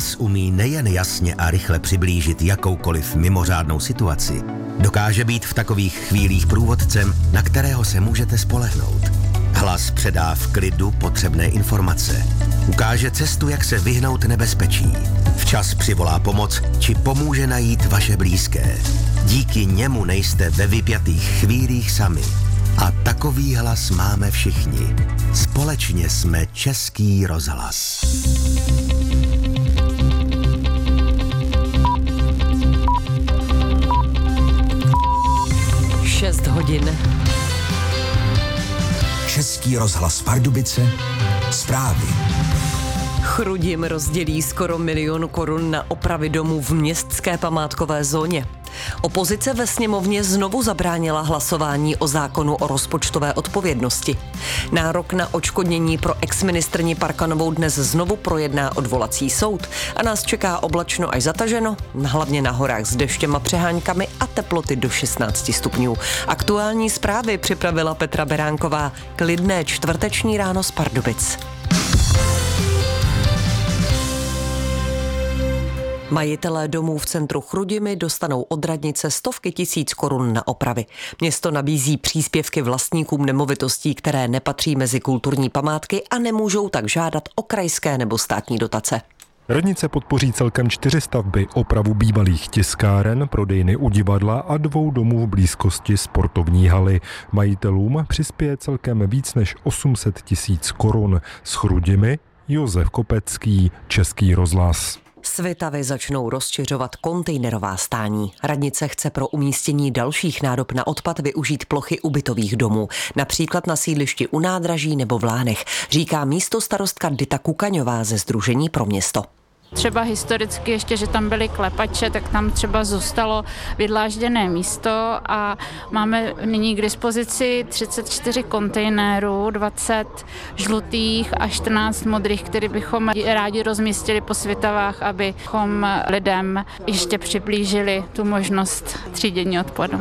rozhlas umí nejen jasně a rychle přiblížit jakoukoliv mimořádnou situaci, dokáže být v takových chvílích průvodcem, na kterého se můžete spolehnout. Hlas předá v klidu potřebné informace. Ukáže cestu, jak se vyhnout nebezpečí. Včas přivolá pomoc, či pomůže najít vaše blízké. Díky němu nejste ve vypjatých chvílích sami. A takový hlas máme všichni. Společně jsme Český rozhlas. Šest hodin. Český rozhlas Pardubice. Zprávy. Chrudim rozdělí skoro 1 000 000 korun na opravy domů v městské památkové zóně. Opozice ve sněmovně znovu zabránila hlasování o zákonu o rozpočtové odpovědnosti. Nárok na odškodnění pro exministryni Parkanovou dnes znovu projedná odvolací soud a nás čeká oblačno až zataženo, hlavně na horách s deštěm a přeháňkami a teploty do 16 stupňů. Aktuální zprávy připravila Petra Beránková. Klidné čtvrteční ráno z Pardubic. Majitelé domů v centru Chrudimi dostanou od radnice stovky tisíc korun na opravy. Město nabízí příspěvky vlastníkům nemovitostí, které nepatří mezi kulturní památky a nemůžou tak žádat o krajské nebo státní dotace. Radnice podpoří celkem 4 stavby, opravu bývalých tiskáren, prodejny u divadla a 2 domů v blízkosti sportovní haly. Majitelům přispěje celkem víc než 800 tisíc korun. S Chrudimi Josef Kopecký, Český rozhlas. Svitavy začnou rozšiřovat kontejnerová stání. Radnice chce pro umístění dalších nádob na odpad využít plochy ubytových domů, například na sídlišti u nádraží nebo v Lánech, říká místostarostka Dita Kukaňová ze Sdružení pro město. Třeba historicky ještě, že tam byly klepače, tak tam třeba zůstalo vydlážděné místo a máme nyní k dispozici 34 kontejnerů, 20 žlutých a 14 modrých, které bychom rádi rozmístili po Svitavách, abychom lidem ještě přiblížili tu možnost třídění odpadu.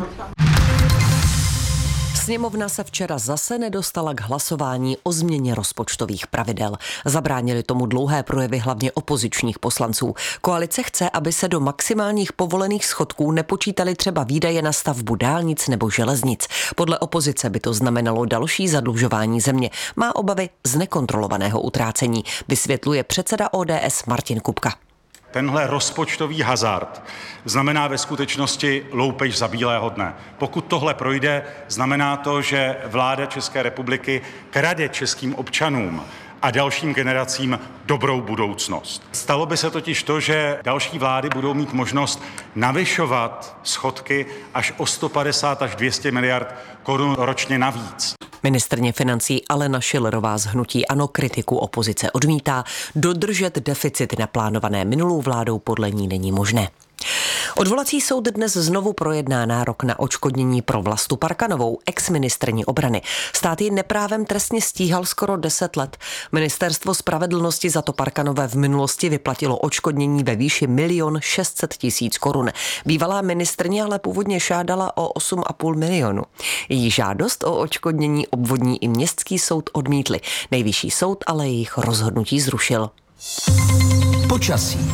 Sněmovna se včera zase nedostala k hlasování o změně rozpočtových pravidel. Zabránili tomu dlouhé projevy hlavně opozičních poslanců. Koalice chce, aby se do maximálních povolených schodků nepočítaly třeba výdaje na stavbu dálnic nebo železnic. Podle opozice by to znamenalo další zadlužování země. Má obavy z nekontrolovaného utrácení, vysvětluje předseda ODS Martin Kupka. Tenhle rozpočtový hazard znamená ve skutečnosti loupež za bílého dne. Pokud tohle projde, znamená to, že vláda České republiky krade českým občanům a dalším generacím dobrou budoucnost. Stalo by se totiž to, že další vlády budou mít možnost navyšovat schodky až o 150 až 200 miliard korun ročně navíc. Ministryně financí Alena Schillerová z hnutí ANO kritiku opozice odmítá. Dodržet deficit naplánované minulou vládou podle ní není možné. Odvolací soud dnes znovu projedná nárok na odškodnění pro Vlastu Parkanovou, exministryni obrany. Stát ji neprávem trestně stíhal skoro 10 let. Ministerstvo spravedlnosti za to Parkanové v minulosti vyplatilo odškodnění ve výši 1 600 000 korun. Bývalá ministryně ale původně žádala o 8,5 milionu. Její žádost o odškodnění obvodní i městský soud odmítli. Nejvyšší soud ale jejich rozhodnutí zrušil. Počasí.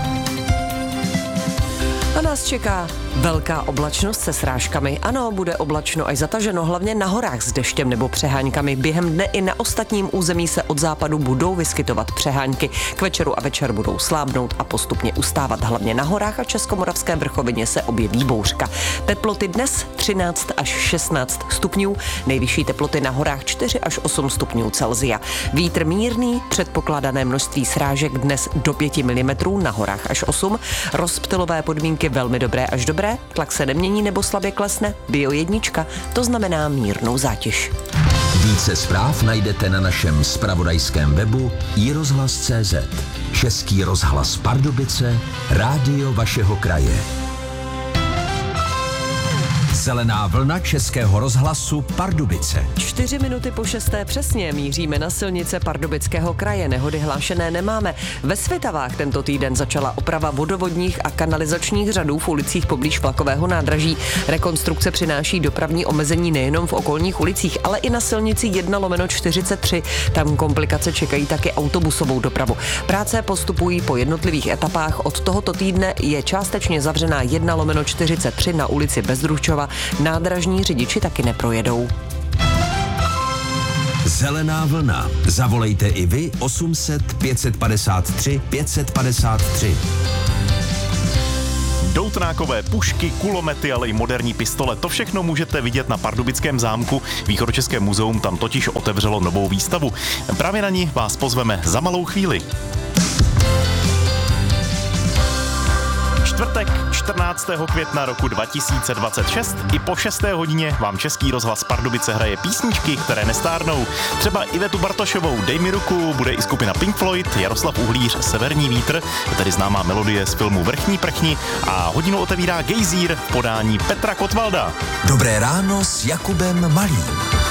A nás čeká velká oblačnost se srážkami. Ano, bude oblačno až zataženo, hlavně na horách s deštěm nebo přeháňkami. Během dne i na ostatním území se od západu budou vyskytovat přeháňky. K večeru a večer budou slábnout a postupně ustávat. Hlavně na horách a Českomoravské vrchovině se objeví bouřka. Teploty dnes 13 až 16 stupňů, nejvyšší teploty na horách 4 až 8 stupňů Celsia. Vítr mírný, předpokládané množství srážek dnes do 5 mm, na horách až 8. Rozptylové podmínky velmi dobré až dobré. Tlak se nemění nebo slabě klesne. Bio 1, to znamená mírnou zátěž. Více zpráv najdete na našem zpravodajském webu iRozhlas.cz. Český rozhlas Pardubice, rádio vašeho kraje. Zelená vlna Českého rozhlasu Pardubice. 4 minuty po 6. přesně míříme na silnice Pardubického kraje. Nehody hlášené nemáme. Ve Svitavách tento týden začala oprava vodovodních a kanalizačních řadů v ulicích poblíž vlakového nádraží. Rekonstrukce přináší dopravní omezení nejenom v okolních ulicích, ale i na silnici 1/43. Tam komplikace čekají taky autobusovou dopravu. Práce postupují po jednotlivých etapách. Od tohoto týdne je částečně zavřená 1/43 na ulici Bezdručova. Nádražní řidiči taky neprojedou. Zelená vlna. Zavolejte i vy 800 553 553. Doutnákové pušky, kulomety, ale i moderní pistole. To všechno můžete vidět na Pardubickém zámku. Východočeské muzeum tam totiž otevřelo novou výstavu. Právě na ní vás pozveme za malou chvíli. Čtvrtek 14. května roku 2026. I po 6. hodině vám Český rozhlas Pardubice hraje písničky, které nestárnou. Třeba Ivetu Bartošovou Dej mi ruku, bude i skupina Pink Floyd, Jaroslav Uhlíř Severní vítr, tedy známá melodie z filmu Vrchní prchni, a hodinu otevírá Gejzír v podání Petra Kotvalda. Dobré ráno s Jakubem Malým.